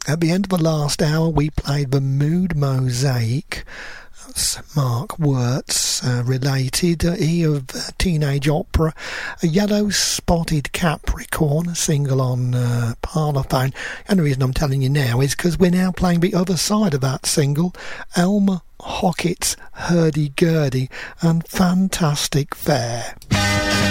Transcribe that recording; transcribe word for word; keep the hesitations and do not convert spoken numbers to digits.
At the end of the last hour, we played the Mood Mosaic. That's Mark Wirtz uh, related. Uh, he of uh, Teenage Opera, a Yellow Spotted Capricorn, a single on uh, Parlophone. And the reason I'm telling you now is because we're now playing the other side of that single, Elmer Hockett's Hurdy Gurdy and Fantastic Fair.